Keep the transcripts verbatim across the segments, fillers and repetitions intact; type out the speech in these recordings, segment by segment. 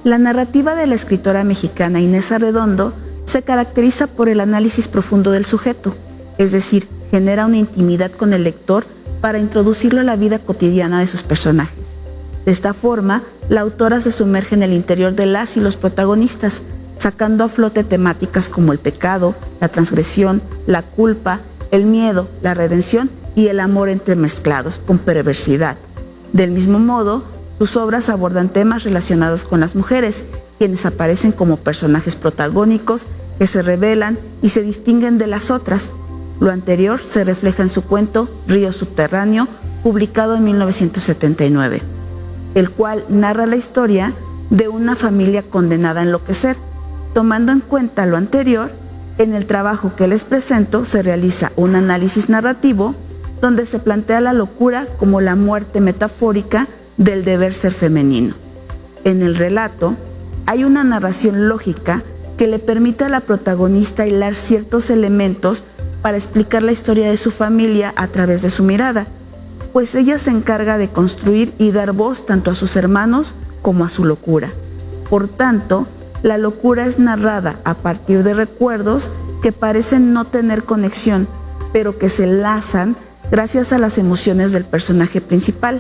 La narrativa de la escritora mexicana Inés Arredondo se caracteriza por el análisis profundo del sujeto, es decir, genera una intimidad con el lector para introducirlo a la vida cotidiana de sus personajes. De esta forma, la autora se sumerge en el interior de las y los protagonistas, sacando a flote temáticas como el pecado, la transgresión, la culpa, el miedo, la redención y el amor entremezclados con perversidad. Del mismo modo, sus obras abordan temas relacionados con las mujeres, quienes aparecen como personajes protagónicos que se revelan y se distinguen de las otras. Lo anterior se refleja en su cuento Río Subterráneo, publicado en mil novecientos setenta y nueve, el cual narra la historia de una familia condenada a enloquecer. Tomando en cuenta lo anterior, en el trabajo que les presento se realiza un análisis narrativo donde se plantea la locura como la muerte metafórica del deber ser femenino. En el relato hay una narración lógica que le permite a la protagonista hilar ciertos elementos para explicar la historia de su familia a través de su mirada, pues ella se encarga de construir y dar voz tanto a sus hermanos como a su locura. Por tanto, la locura es narrada a partir de recuerdos que parecen no tener conexión, pero que se enlazan gracias a las emociones del personaje principal.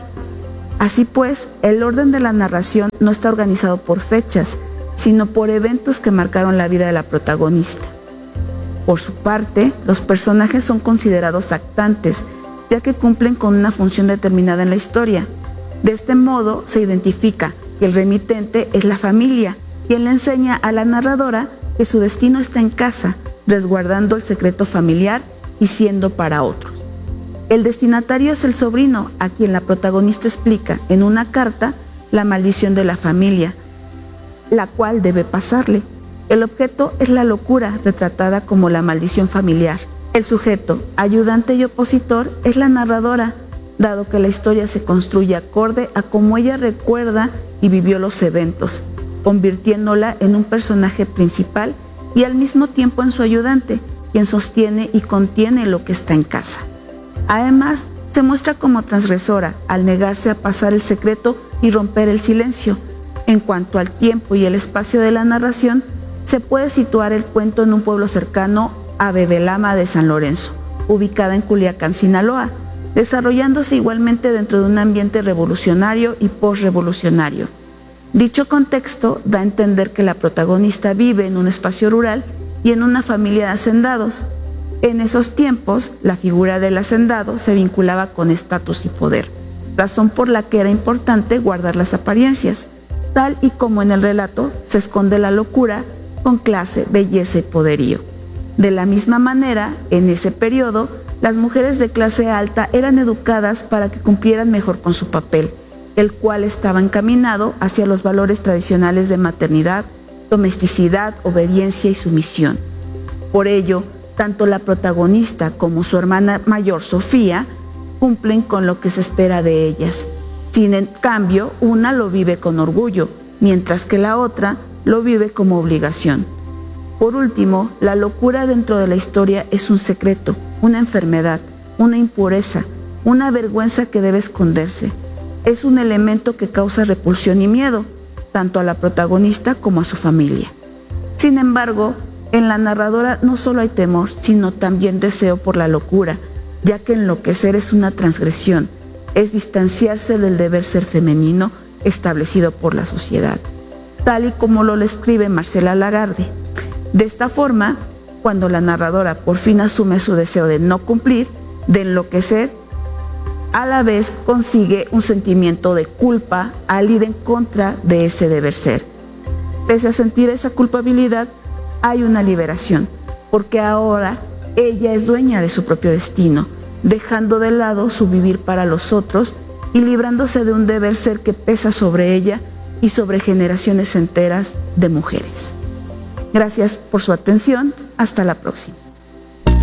Así pues, el orden de la narración no está organizado por fechas, sino por eventos que marcaron la vida de la protagonista. Por su parte, los personajes son considerados actantes, ya que cumplen con una función determinada en la historia. De este modo, se identifica que el remitente es la familia, quien le enseña a la narradora que su destino está en casa, resguardando el secreto familiar y siendo para otros. El destinatario es el sobrino, a quien la protagonista explica en una carta la maldición de la familia, la cual debe pasarle. El objeto es la locura, retratada como la maldición familiar. El sujeto, ayudante y opositor, es la narradora, dado que la historia se construye acorde a cómo ella recuerda y vivió los eventos, convirtiéndola en un personaje principal y al mismo tiempo en su ayudante, quien sostiene y contiene lo que está en casa. Además, se muestra como transgresora al negarse a pasar el secreto y romper el silencio. En cuanto al tiempo y el espacio de la narración, se puede situar el cuento en un pueblo cercano a Bebelama de San Lorenzo, ubicada en Culiacán, Sinaloa, desarrollándose igualmente dentro de un ambiente revolucionario y posrevolucionario. Dicho contexto da a entender que la protagonista vive en un espacio rural y en una familia de hacendados. En esos tiempos, la figura del hacendado se vinculaba con estatus y poder, razón por la que era importante guardar las apariencias. Tal y como en el relato, se esconde la locura con clase, belleza y poderío. De la misma manera, en ese periodo, las mujeres de clase alta eran educadas para que cumplieran mejor con su papel, el cual estaba encaminado hacia los valores tradicionales de maternidad, domesticidad, obediencia y sumisión. Por ello, tanto la protagonista como su hermana mayor, Sofía, cumplen con lo que se espera de ellas. Sin en cambio, una lo vive con orgullo, mientras que la otra lo vive como obligación. Por último, la locura dentro de la historia es un secreto, una enfermedad, una impureza, una vergüenza que debe esconderse. Es un elemento que causa repulsión y miedo, tanto a la protagonista como a su familia. Sin embargo, en la narradora no solo hay temor, sino también deseo por la locura, ya que enloquecer es una transgresión, es distanciarse del deber ser femenino establecido por la sociedad, tal y como lo escribe Marcela Lagarde. De esta forma, cuando la narradora por fin asume su deseo de no cumplir, de enloquecer, a la vez consigue un sentimiento de culpa al ir en contra de ese deber ser. Pese a sentir esa culpabilidad, hay una liberación, porque ahora ella es dueña de su propio destino, dejando de lado su vivir para los otros y librándose de un deber ser que pesa sobre ella y sobre generaciones enteras de mujeres. Gracias por su atención. Hasta la próxima.